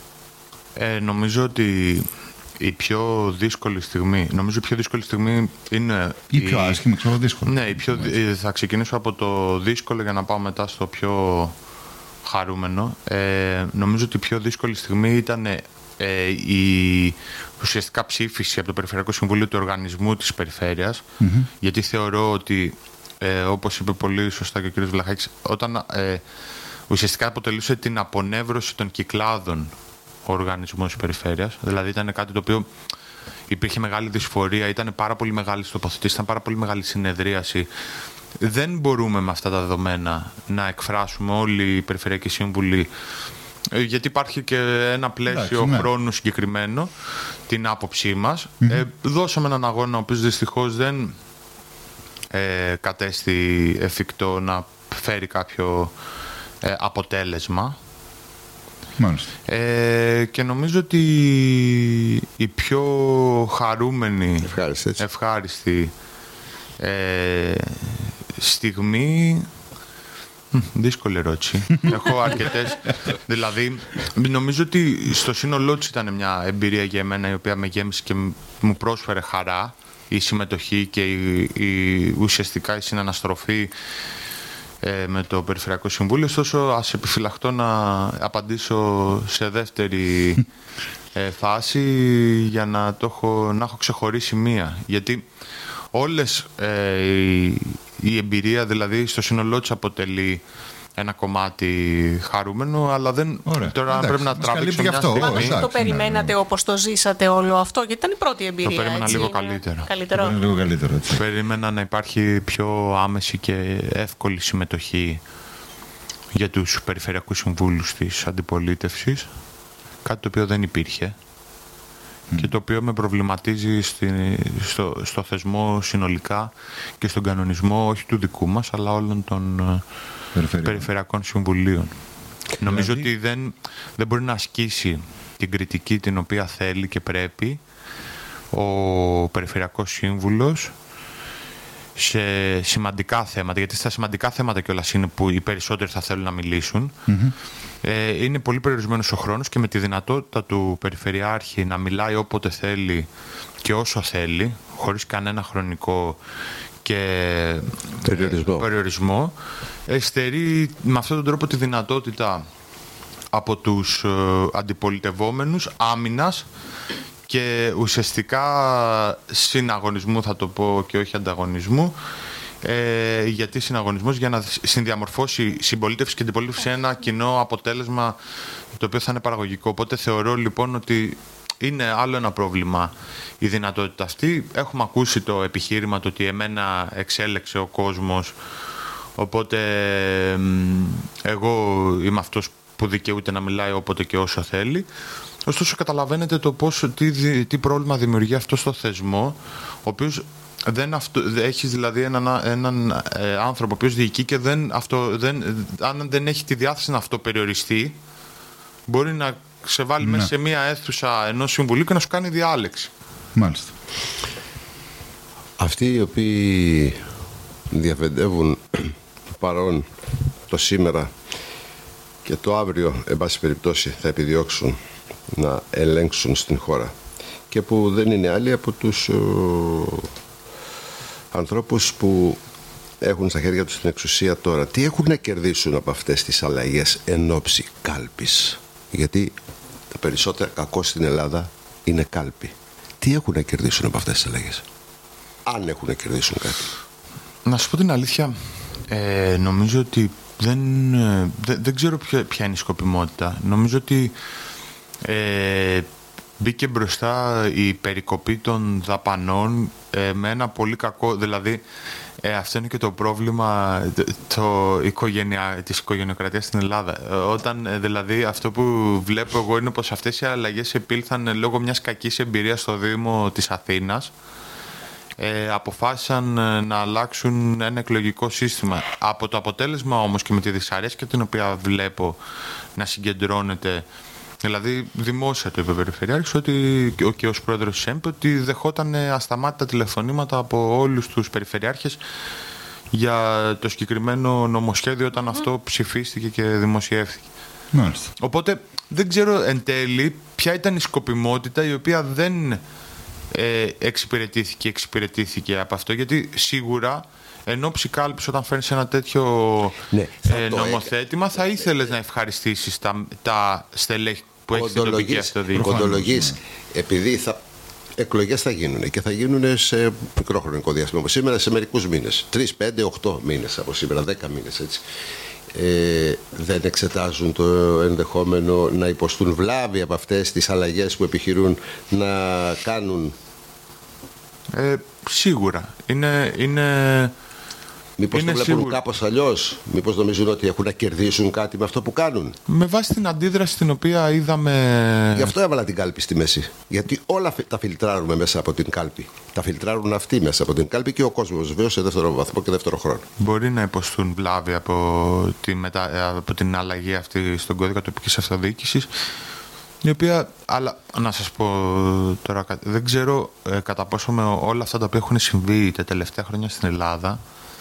Νομίζω ότι η πιο δύσκολη στιγμή είναι. Η πιο άσχημη, ξέρω, δύσκολη. Ναι, θα ξεκινήσω από το δύσκολο για να πάω μετά στο πιο χαρούμενο. Νομίζω ότι η πιο δύσκολη στιγμή ήταν η ουσιαστικά ψήφιση από το Περιφερειακό Συμβούλιο του Οργανισμού της Περιφέρειας, γιατί θεωρώ ότι, όπως είπε πολύ σωστά και ο κ. Βλαχάκης, όταν ουσιαστικά αποτελούσε την απονεύρωση των κυκλάδων ο οργανισμός της Περιφέρειας. Δηλαδή ήταν κάτι το οποίο υπήρχε μεγάλη δυσφορία, ήταν πάρα πολύ μεγάλη τοποθετήση, ήταν πάρα πολύ μεγάλη συνεδρίαση. Δεν μπορούμε με αυτά τα δεδομένα να εκφράσουμε όλοι οι περιφερειακοί σύμβουλοι, γιατί υπάρχει και ένα πλαίσιο χρόνου συγκεκριμένο, την άποψή μας. Δώσαμε έναν αγώνα ο οποίος δυστυχώς δεν κατέστη εφικτό να φέρει κάποιο αποτέλεσμα. Και νομίζω ότι η πιο χαρούμενη, ευχάριστη στιγμή. Δύσκολη ερώτηση. Έχω αρκετές. Δηλαδή, νομίζω ότι στο σύνολό της ήταν μια εμπειρία για μένα η οποία με γέμισε και μου πρόσφερε χαρά, η συμμετοχή και ουσιαστικά η συναναστροφή με το Περιφερειακό Συμβούλιο. Ωστόσο, ας επιφυλαχτώ να απαντήσω σε δεύτερη φάση για να έχω ξεχωρίσει μία. Γιατί όλες η εμπειρία, δηλαδή στο σύνολό της, αποτελεί ένα κομμάτι χαρούμενο, αλλά δεν. Ωραία. Τώρα εντάξει, πρέπει να τραβήξω μια στιγμή. Το περιμένατε όπως το ζήσατε όλο αυτό, γιατί ήταν η πρώτη εμπειρία. Το περίμενα έτσι, λίγο καλύτερο. Περίμενα να υπάρχει πιο άμεση και εύκολη συμμετοχή για τους περιφερειακούς συμβούλους της αντιπολίτευσης, κάτι το οποίο δεν υπήρχε και το οποίο με προβληματίζει στο θεσμό συνολικά και στον κανονισμό, όχι του δικού μας, αλλά όλων των περιφερειακών συμβουλίων. Νομίζω ότι δεν μπορεί να ασκήσει την κριτική την οποία θέλει και πρέπει ο Περιφερειακός Σύμβουλος σε σημαντικά θέματα, γιατί στα σημαντικά θέματα κιόλας είναι που οι περισσότεροι θα θέλουν να μιλήσουν. Είναι πολύ περιορισμένος ο χρόνος και με τη δυνατότητα του Περιφερειάρχη να μιλάει όποτε θέλει και όσο θέλει, χωρίς κανένα χρονικό και περιορισμό, στερεί με αυτόν τον τρόπο τη δυνατότητα από τους αντιπολιτευόμενους άμυνας και ουσιαστικά συναγωνισμού, θα το πω, και όχι ανταγωνισμού. Γιατί συναγωνισμός για να συνδιαμορφώσει συμπολίτευση και αντιπολίτευση ένα κοινό αποτέλεσμα το οποίο θα είναι παραγωγικό. Οπότε θεωρώ λοιπόν ότι είναι άλλο ένα πρόβλημα η δυνατότητα αυτή. Έχουμε ακούσει το επιχείρημα το ότι εμένα εξέλεξε ο κόσμος, οπότε εγώ είμαι αυτός που δικαιούται να μιλάει όποτε και όσο θέλει. Ωστόσο καταλαβαίνετε τι πρόβλημα δημιουργεί αυτό στο θεσμό, ο οποίος έχεις δηλαδή έναν άνθρωπο ο οποίος διοικεί και αν δεν έχει τη διάθεση να αυτοπεριοριστεί, μπορεί να σε βάλει μέσα σε μία αίθουσα ενός συμβουλίου και να σου κάνει διάλεξη. Μάλιστα. Αυτοί οι οποίοι διαφεντεύουν το παρόν, το σήμερα και το αύριο, εν πάση περιπτώσει, θα επιδιώξουν να ελέγξουν στην χώρα, και που δεν είναι άλλοι από τους ανθρώπους που έχουν στα χέρια τους την εξουσία τώρα, τι έχουν να κερδίσουν από αυτές τις αλλαγές εν ώψη κάλπης? Γιατί τα περισσότερα κακό στην Ελλάδα είναι κάλπη. Τι έχουν να κερδίσουν από αυτές τις αλλαγές, αν έχουν να κερδίσουν κάτι? Να σου πω την αλήθεια, νομίζω ότι δεν ξέρω ποια είναι η σκοπιμότητα. Νομίζω ότι μπήκε μπροστά η περικοπή των δαπανών με ένα πολύ κακό, δηλαδή αυτό είναι και το πρόβλημα της οικογενειοκρατίας στην Ελλάδα. Όταν δηλαδή αυτό που βλέπω εγώ είναι πως αυτές οι αλλαγές επήλθαν λόγω μιας κακής εμπειρίας στο Δήμο της Αθήνας. Αποφάσισαν να αλλάξουν ένα εκλογικό σύστημα. Από το αποτέλεσμα όμως και με τη δυσαρέσκεια την οποία βλέπω να συγκεντρώνεται, δηλαδή δημόσια το είπε ο Περιφερειάρχης και ως πρόεδρος της ΕΜΠ, ότι δεχόταν ασταμάτητα τηλεφωνήματα από όλους τους περιφερειάρχες για το συγκεκριμένο νομοσχέδιο όταν αυτό ψηφίστηκε και δημοσιεύθηκε. Μάλιστα. Οπότε δεν ξέρω εν τέλει ποια ήταν η σκοπιμότητα η οποία δεν εξυπηρετήθηκε από αυτό, γιατί σίγουρα εν ώψη κάλπης, όταν φέρνεις ένα τέτοιο νομοθέτημα, θα ήθελες να ευχαριστήσεις τα στελέχη που έχει στην τοπική αυτοδιοίκηση. Κοντολογείς, επειδή εκλογές θα γίνουν και θα γίνουν σε μικρό χρονικό διάστημα από σήμερα, σε μερικούς μήνες, 3, 5, 8 μήνες από σήμερα, 10 μήνες έτσι. Δεν εξετάζουν το ενδεχόμενο να υποστούν βλάβη από αυτές τις αλλαγές που επιχειρούν να κάνουν? Σίγουρα. Μήπως το βλέπουν κάπως αλλιώς? Μήπως νομίζουν ότι έχουν να κερδίσουν κάτι με αυτό που κάνουν? Με βάση την αντίδραση την οποία είδαμε... Γι' αυτό έβαλα την κάλπη στη μέση. Γιατί όλα τα φιλτράρουμε μέσα από την κάλπη. Τα φιλτράρουν αυτοί μέσα από την κάλπη και ο κόσμος βέβαια σε δεύτερο βαθμό και δεύτερο χρόνο. Μπορεί να υποστούν βλάβη από την αλλαγή αυτή στον κώδικα τοπικής αυτοδιοίκησης, η οποία, αλλά να σας πω τώρα, δεν ξέρω κατά πόσο με όλα αυτά τα οποία έχουν συμβεί τα τελευταία χρόνια στην Ελλάδα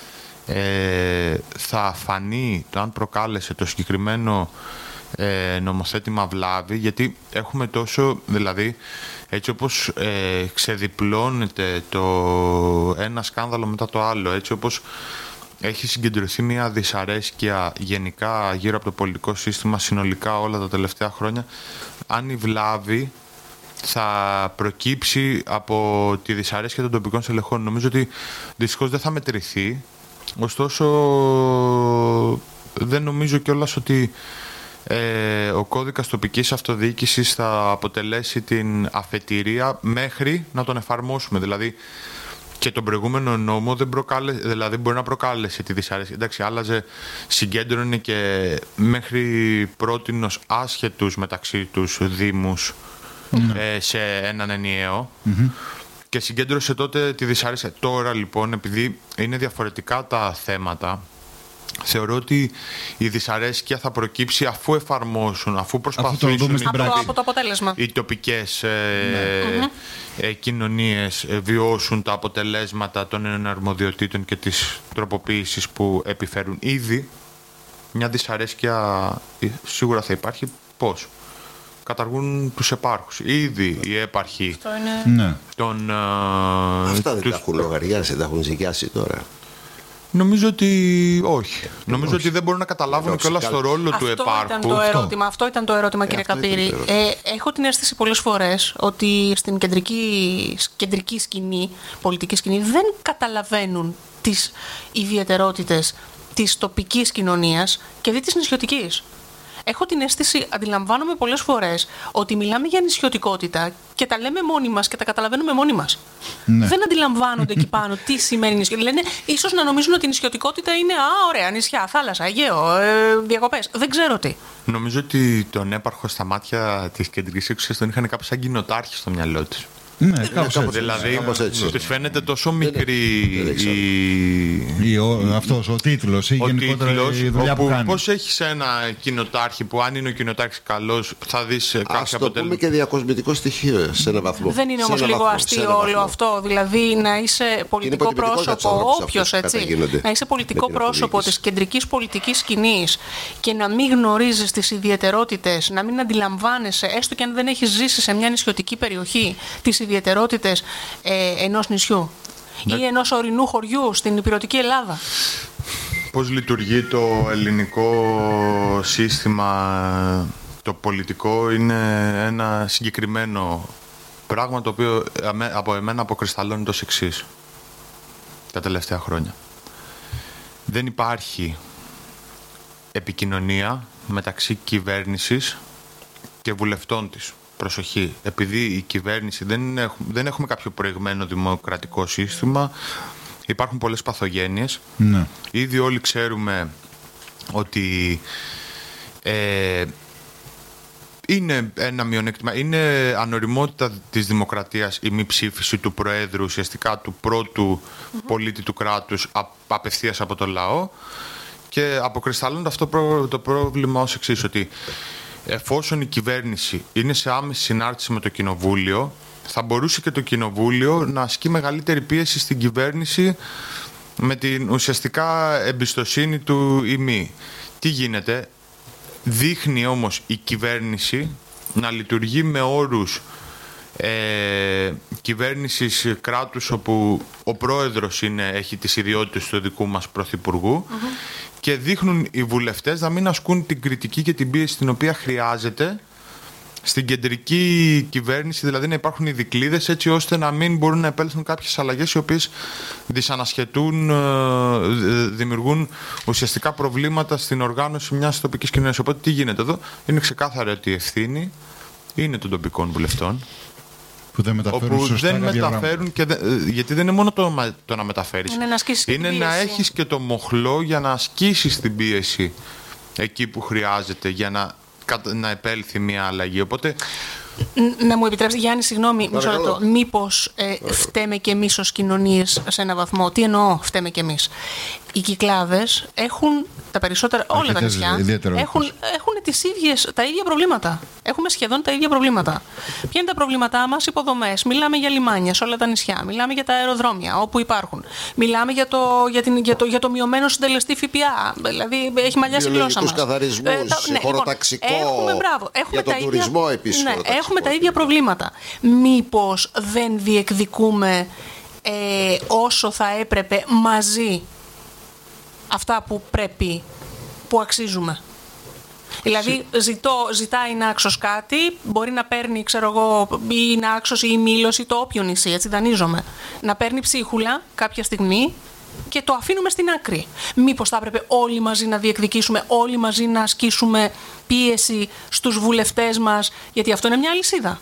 θα φανεί το αν προκάλεσε το συγκεκριμένο νομοθέτημα βλάβη, γιατί έχουμε τόσο, δηλαδή έτσι όπως ξεδιπλώνεται το ένα σκάνδαλο μετά το άλλο, έτσι όπως έχει συγκεντρωθεί μια δυσαρέσκεια γενικά γύρω από το πολιτικό σύστημα συνολικά όλα τα τελευταία χρόνια, αν η βλάβη θα προκύψει από τη δυσαρέσκεια των τοπικών στελεχών, νομίζω ότι δυστυχώς δεν θα μετρηθεί. Ωστόσο δεν νομίζω κιόλας ότι ο κώδικας τοπικής αυτοδιοίκησης θα αποτελέσει την αφετηρία μέχρι να τον εφαρμόσουμε. Δηλαδή και τον προηγούμενο νόμο δηλαδή μπορεί να προκάλεσε τη δυσαρέσκεια. Εντάξει, άλλαζε, συγκέντρωνε και μέχρι πρότινος άσχετους μεταξύ τους δήμους σε έναν ενιαίο. Και συγκέντρωσε τότε τη δυσαρέσκεια. Τώρα λοιπόν, επειδή είναι διαφορετικά τα θέματα, θεωρώ ότι η δυσαρέσκεια θα προκύψει αφού εφαρμόσουν, αφού προσπαθήσουν από το αποτέλεσμα. Οι τοπικές κοινωνίες βιώσουν τα αποτελέσματα των εναρμοδιοτήτων και της τροποποίησης που επιφέρουν. Ήδη μια δυσαρέσκεια σίγουρα θα υπάρχει. Πώς? Καταργούν τους επάρχους. Ήδη οι έπαρχοι αυτά δεν τα έχουν λογαριάσει, δεν τα έχουν ζυγιάσει τώρα? Νομίζω ότι όχι. Νομίζω ότι δεν μπορούν να καταλάβουν κιόλας το ρόλο του επάρχου. Αυτό ήταν το ερώτημα, κύριε Καπύρη. Έχω την αίσθηση πολλές φορές ότι στην κεντρική σκηνή, πολιτική σκηνή, δεν καταλαβαίνουν τις ιδιαιτερότητες της τοπικής κοινωνίας και δι' της νησιωτικής. Έχω την αίσθηση, αντιλαμβάνομαι πολλές φορές, ότι μιλάμε για νησιωτικότητα και τα λέμε μόνοι μας και τα καταλαβαίνουμε μόνοι μας. Ναι. Δεν αντιλαμβάνονται εκεί πάνω τι σημαίνει νησιωτικότητα. Λένε ίσως να νομίζουν ότι η νησιωτικότητα είναι ωραία, νησιά, θάλασσα, Αιγαίο, διακοπές. Δεν ξέρω τι. Νομίζω ότι τον έπαρχο στα μάτια της κεντρικής εξουσίας τον είχαν κάπως σαν κοινοτάρχη στο μυαλό της. Ναι, κάπως έτσι. Δηλαδή, τους φαίνεται τόσο μικρή αυτός ο τίτλος ή γενικότερα η δουλειά που κάνει. Πώς έχεις ένα κοινοτάρχη που αν είναι ο κοινοτάρχης καλός θα δεις κάποιο αποτέλεσμα. Ας το πούμε και διακοσμητικό στοιχείο σε έναν βαθμό. Δεν είναι όμως λίγο αστείο όλο αυτό? Δηλαδή να είσαι πολιτικό πρόσωπο, όποιος έτσι, να είσαι πολιτικό πρόσωπο της κεντρικής πολιτικής σκηνής και να μην γνωρίζεις τις ιδιαιτερότητες, να μην αντιλαμβάνεσαι, έστω και αν δεν έχεις ζήσει σε μια νησιωτική περιοχή, τις ιδιαιτερότητες ενός νησιού ή ενός ορεινού χωριού στην υπηρετική Ελλάδα. Πώς λειτουργεί το ελληνικό σύστημα, το πολιτικό, είναι ένα συγκεκριμένο πράγμα το οποίο από εμένα αποκρισταλώνει το εξής τα τελευταία χρόνια. Δεν υπάρχει επικοινωνία μεταξύ κυβέρνησης και βουλευτών της. Προσοχή, επειδή η κυβέρνηση δεν έχουμε κάποιο προηγμένο δημοκρατικό σύστημα, υπάρχουν πολλές παθογένειες. Ναι. Ήδη όλοι ξέρουμε ότι είναι ένα μειονέκτημα, είναι ανοριμότητα της δημοκρατίας η μη ψήφιση του Προέδρου, ουσιαστικά του πρώτου πολίτη του κράτους απευθείας από το λαό, και αποκρισταλώνεται αυτό το πρόβλημα ως εξής, ότι εφόσον η κυβέρνηση είναι σε άμεση συνάρτηση με το κοινοβούλιο, θα μπορούσε και το κοινοβούλιο να ασκεί μεγαλύτερη πίεση στην κυβέρνηση με την ουσιαστικά εμπιστοσύνη του ή μη. Τι γίνεται? Δείχνει όμως η κυβέρνηση να λειτουργεί με όρους κυβέρνησης κράτους όπου ο πρόεδρος έχει τις ιδιότητες του δικού μας πρωθυπουργού, και δείχνουν οι βουλευτές να μην ασκούν την κριτική και την πίεση την οποία χρειάζεται στην κεντρική κυβέρνηση, δηλαδή να υπάρχουν οι δικλείδες έτσι ώστε να μην μπορούν να επέλθουν κάποιες αλλαγές οι οποίες δυσανασχετούν, δημιουργούν ουσιαστικά προβλήματα στην οργάνωση μιας τοπικής κοινωνίας. Οπότε τι γίνεται εδώ? Είναι ξεκάθαρο ότι η ευθύνη είναι των τοπικών βουλευτών, που δεν μεταφέρουν όπου δεν μεταφέρουν γιατί δεν είναι μόνο το να μεταφέρεις, είναι να έχεις και το μοχλό για να ασκήσεις την πίεση εκεί που χρειάζεται για να επέλθει μια αλλαγή. Οπότε να μου επιτρέψει, Γιάννη, συγγνώμη, μισό λεπτό. Μήπως φταίμε και εμείς ως κοινωνίες σε έναν βαθμό? Τι εννοώ φταίμε και εμείς? Οι Κυκλάδες έχουν τα περισσότερα, όλα τα νησιά έχουν τα ίδια προβλήματα. Έχουμε σχεδόν τα ίδια προβλήματα. Ποια είναι τα προβλήματά μας? Υποδομές. Μιλάμε για λιμάνια σε όλα τα νησιά. Μιλάμε για τα αεροδρόμια όπου υπάρχουν. Μιλάμε για το μειωμένο συντελεστή ΦΠΑ. Δηλαδή έχει μαλλιάσει η γλώσσα μας. Καθαρισμούς, χωροταξικό. Για τον τουρισμό επίσης. Ναι, έχουμε τα ίδια προβλήματα. Μήπως δεν διεκδικούμε όσο θα έπρεπε μαζί αυτά που πρέπει, που αξίζουμε? Δηλαδή ζητάει Νάξος κάτι, μπορεί να παίρνει, ξέρω εγώ, ή Νάξος ή η Μήλος ή το όποιο νησί, έτσι δανείζομαι, να παίρνει Ψίχουλα κάποια στιγμή και το αφήνουμε στην άκρη. Μήπως θα έπρεπε όλοι μαζί να διεκδικήσουμε, όλοι μαζί να ασκήσουμε πίεση στους βουλευτές μας, γιατί αυτό είναι μια αλυσίδα.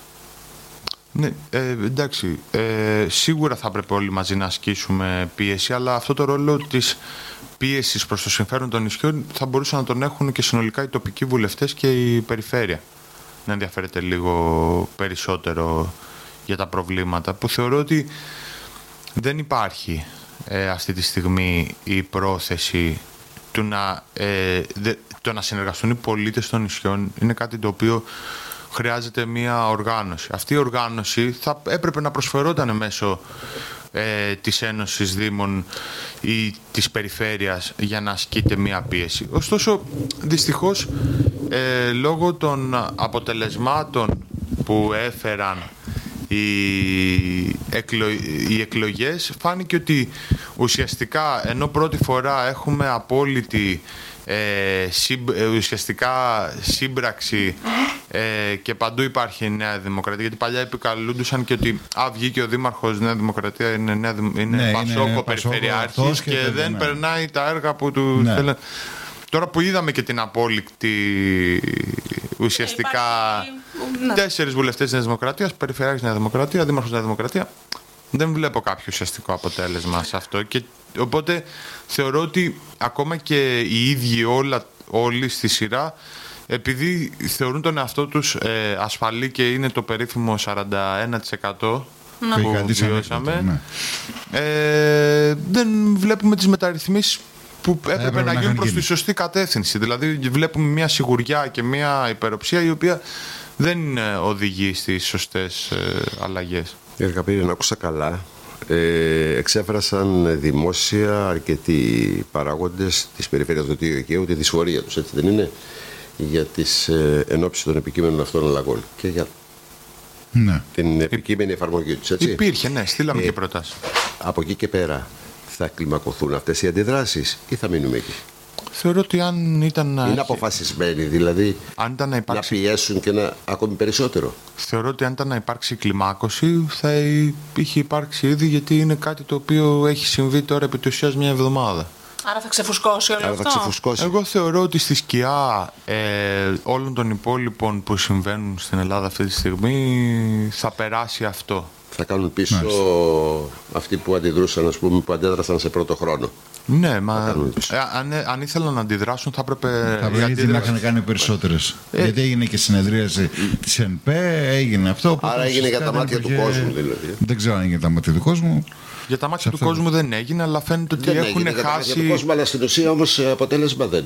Ναι, εντάξει, σίγουρα θα έπρεπε όλοι μαζί να ασκήσουμε πίεση, αλλά αυτό το ρόλο της πίεσης προς το συμφέρον των νησιών θα μπορούσαν να τον έχουν και συνολικά οι τοπικοί βουλευτές και η περιφέρεια. Να ενδιαφέρεται λίγο περισσότερο για τα προβλήματα, που θεωρώ ότι δεν υπάρχει αυτή τη στιγμή η πρόθεση το να συνεργαστούν οι πολίτες των νησιών. Είναι κάτι το οποίο χρειάζεται μια οργάνωση. Αυτή η οργάνωση θα έπρεπε να προσφερόταν μέσω της Ένωσης Δήμων ή της Περιφέρειας για να ασκείται μια πίεση. Ωστόσο, δυστυχώς, λόγω των αποτελεσμάτων που έφεραν οι εκλογές, φάνηκε ότι ουσιαστικά, ενώ πρώτη φορά έχουμε απόλυτη ουσιαστικά σύμπραξη και παντού υπάρχει Νέα Δημοκρατία, γιατί παλιά επικαλούντουσαν και ότι βγήκε ο Δήμαρχος Νέα Δημοκρατία, είναι Πασόκο περιφερειάρχης και δεν περνάει τα έργα που του θέλουν. Τώρα που είδαμε και την απόλυτη ουσιαστικά 4 βουλευτές Νέας Δημοκρατίας, περιφερειάρχης Νέα Δημοκρατία, Δήμαρχος Νέα Δημοκρατία, δεν βλέπω κάποιο ουσιαστικό αποτέλεσμα σε αυτό, και οπότε θεωρώ ότι ακόμα και οι ίδιοι όλοι στη σειρά επειδή θεωρούν τον εαυτό τους ασφαλή και είναι το περίφημο 41% που βιώσαμε, δεν βλέπουμε τις μεταρρυθμίσεις που έπρεπε να γίνουν προς τη σωστή κατεύθυνση. Δηλαδή βλέπουμε μια σιγουριά και μια υπεροψία η οποία δεν οδηγεί στις σωστές αλλαγές. Κύριε Καπήρη, να άκουσα καλά. Εξέφρασαν δημόσια αρκετοί παράγοντες της περιφέρειας του Νοτιού Αιγαίου τη δυσφορία τους, έτσι δεν είναι, για τις ενόψεις των επικείμενων αυτών αλλαγών και για την επικείμενη εφαρμογή τους, έτσι. Υπήρχε, ναι, στείλαμε και προτάσεις. Από εκεί και πέρα θα κλιμακωθούν αυτές οι αντιδράσεις ή θα μείνουμε εκεί? Θεωρώ ότι αν ήταν να... Είναι αποφασισμένοι δηλαδή να πιέσουν και να ακόμη περισσότερο? Θεωρώ ότι αν ήταν να υπάρξει κλιμάκωση θα είχε υπάρξει ήδη, γιατί είναι κάτι το οποίο έχει συμβεί τώρα επί της ουσίας μια εβδομάδα. Άρα θα ξεφουσκώσει όλο αυτό. Εγώ θεωρώ ότι στη σκιά όλων των υπόλοιπων που συμβαίνουν στην Ελλάδα αυτή τη στιγμή θα περάσει αυτό. Θα κάνουν πίσω αυτοί που αντιδρούσαν, ας πούμε, που αντέδρασαν σε πρώτο χρόνο. Ναι, μα αν ήθελαν να αντιδράσουν θα έπρεπε... Γιατί να είχαν κάνει περισσότερες. Γιατί έγινε και συνεδρίαση της ΕΝΠΕ, έγινε αυτό. Άρα έγινε για τα μάτια του κόσμου δηλαδή. Δεν ξέρω αν έγινε για τα μάτια του κόσμου. Για τα μάτια του κόσμου δεν έγινε, αλλά φαίνεται ότι έχουν χάσει... Για τα μάτια του κόσμου, αλλά στην ουσία όμως αποτέλεσμα δεν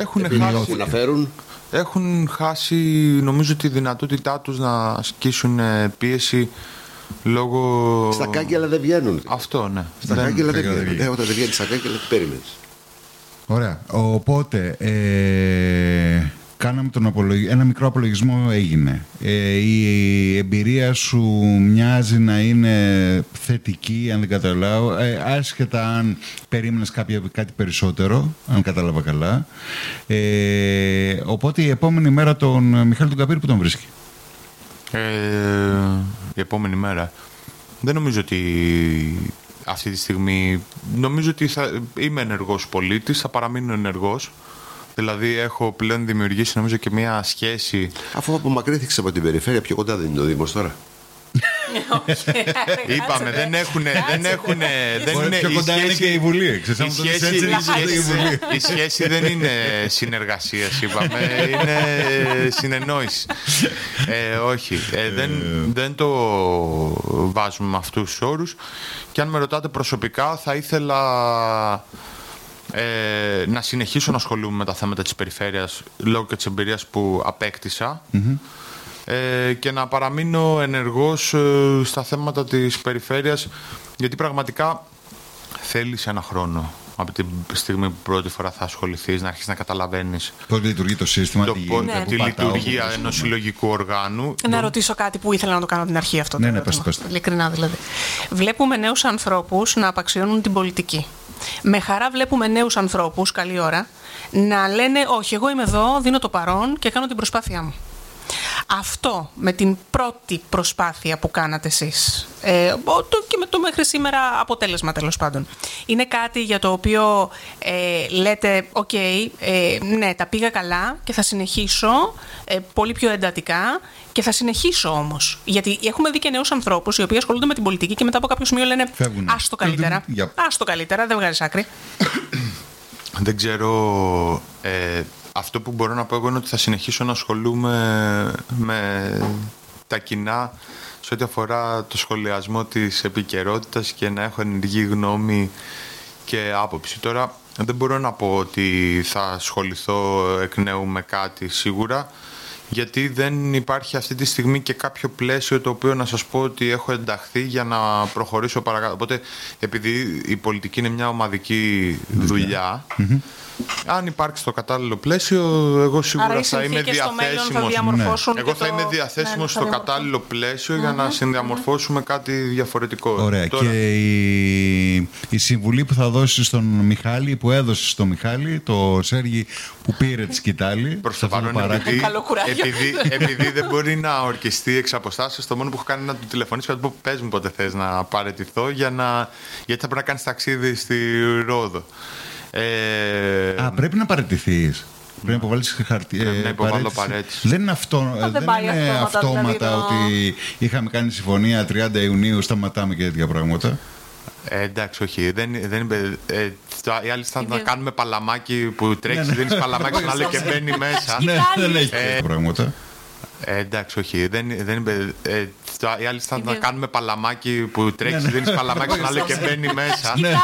έχουν χάσει, νομίζω, τη δυνατότητά τους να ασκήσουν πίεση λόγω... Στα κάγκελα δεν βγαίνουν. Αυτό, ναι. Στα κάγκελα δεν βγαίνουν. Όταν δεν βγαίνει στα κάγκελα, τι περιμένεις? Ωραία. Οπότε, κάναμε ένα μικρό απολογισμό, έγινε. Η εμπειρία σου μοιάζει να είναι θετική, αν δεν καταλάβω, άσχετα αν περίμενες κάτι περισσότερο, αν κατάλαβα καλά. Οπότε η επόμενη μέρα τον Μιχάλη τον Καπήρη που τον βρίσκει? Η επόμενη μέρα δεν νομίζω ότι αυτή τη στιγμή, νομίζω ότι είμαι ενεργός πολίτης, θα παραμείνω ενεργός. Δηλαδή έχω πλέον δημιουργήσει, νομίζω, και μια σχέση. Αφού απομακρύνθηκες από την περιφέρεια, πιο κοντά δεν είναι ο Δήμος τώρα? Είπαμε, δεν έχουν. Πιο κοντά είναι και η Βουλή. Η σχέση δεν είναι συνεργασίας, είπαμε. Είναι συνεννόηση. Όχι. Δεν το βάζουμε με αυτούς τους όρους. Και αν με ρωτάτε προσωπικά, θα ήθελα να συνεχίσω να ασχολούμαι με τα θέματα της περιφέρειας λόγω και της εμπειρίας που απέκτησα. Και να παραμείνω ενεργός στα θέματα της περιφέρειας, γιατί πραγματικά θέλεις ένα χρόνο από τη στιγμή που πρώτη φορά θα ασχοληθείς, να αρχίσεις να καταλαβαίνεις πώς λειτουργεί το σύστημα, τη λειτουργία ενός συλλογικού οργάνου. Να ρωτήσω κάτι που ήθελα να το κάνω από την αρχή αυτό. Ναι, πες. Ειλικρινά δηλαδή. Βλέπουμε νέους ανθρώπους να απαξιώνουν την πολιτική. Με χαρά βλέπουμε νέους ανθρώπους, καλή ώρα, να λένε όχι, εγώ είμαι εδώ, δίνω το παρόν και κάνω την προσπάθειά μου. Αυτό με την πρώτη προσπάθεια που κάνατε εσείς και με το μέχρι σήμερα αποτέλεσμα, τέλος πάντων, είναι κάτι για το οποίο λέτε ναι, τα πήγα καλά και θα συνεχίσω πολύ πιο εντατικά και θα συνεχίσω όμως, γιατί έχουμε δει και νέους ανθρώπους οι οποίοι ασχολούνται με την πολιτική και μετά από κάποιο σημείο λένε ας το καλύτερα, δεν βγάζεις άκρη. Δεν ξέρω. Αυτό που μπορώ να πω εγώ είναι ότι θα συνεχίσω να ασχολούμαι με τα κοινά σε ό,τι αφορά το σχολιασμό της επικαιρότητας και να έχω ενεργή γνώμη και άποψη. Τώρα δεν μπορώ να πω ότι θα ασχοληθώ εκ νέου με κάτι σίγουρα, γιατί δεν υπάρχει αυτή τη στιγμή και κάποιο πλαίσιο το οποίο να σας πω ότι έχω ενταχθεί για να προχωρήσω παρακάτω. Οπότε, επειδή η πολιτική είναι μια ομαδική δουλειά, αν υπάρξει το κατάλληλο πλαίσιο, εγώ σίγουρα θα είμαι διαθέσιμος. Εγώ θα είμαι διαθέσιμος στο κατάλληλο πλαίσιο για να συνδιαμορφώσουμε κάτι διαφορετικό. Ωραία. Τώρα... Και η συμβουλή που θα δώσεις στον Μιχάλη, που έδωσε στον Μιχάλη, το Σέργη που πήρε τη σκητάλη. Προς το παρόν, επειδή δεν μπορεί να ορκιστεί εξ αποστάσεως, το μόνο που έχω κάνει είναι να του τηλεφωνήσω και να του πω πες μου πότε θες να παραιτηθώ, γιατί θα πρέπει να κάνεις ταξίδι στη Ρόδο. Πρέπει να παραιτηθείς. Πρέπει να υποβάλεις χαρτί. Πρέπει να υποβάλω παραίτηση. Δεν είναι αυτόματα ότι είχαμε κάνει συμφωνία 30 Ιουνίου, σταματάμε και τέτοια πράγματα. Εντάξει, όχι. Οι άλλοι θα κάνουμε παλαμάκι που τρέχει, δίνει παλαμάκι στον άλλο και μπαίνει μέσα. Ναι, δεν έχει πράγματα. Εντάξει, όχι. Οι άλλοι θα κάνουμε παλαμάκι που τρέχει, δίνει παλαμάκι στον άλλο και μπαίνει μέσα.